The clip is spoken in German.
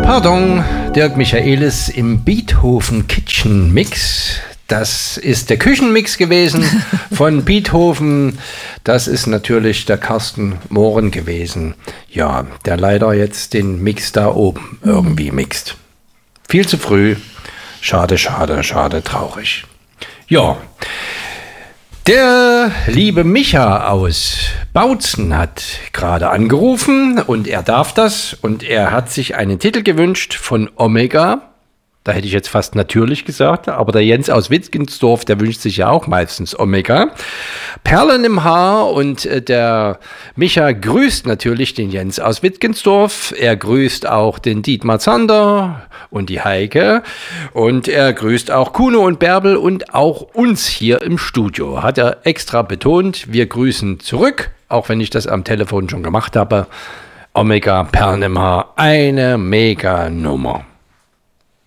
Pardon, Dirk Michaelis im Beethoven Kitchen Mix. Das ist der Küchenmix gewesen von Beethoven. Das ist natürlich der Carsten Mohren gewesen. Ja, der leider jetzt den Mix da oben irgendwie mixt. Viel zu früh. Schade, schade, schade, traurig. Ja, der liebe Micha aus Bautzen hat gerade angerufen und er darf das und er hat sich einen Titel gewünscht von Omega. Da hätte ich jetzt fast natürlich gesagt, aber der Jens aus Wittgensdorf, der wünscht sich ja auch meistens Omega. Perlen im Haar und der Micha grüßt natürlich den Jens aus Wittgensdorf. Er grüßt auch den Dietmar Zander und die Heike und er grüßt auch Kuno und Bärbel und auch uns hier im Studio. Hat er extra betont, wir grüßen zurück, auch wenn ich das am Telefon schon gemacht habe. Omega, Perlen im Haar, eine mega Nummer.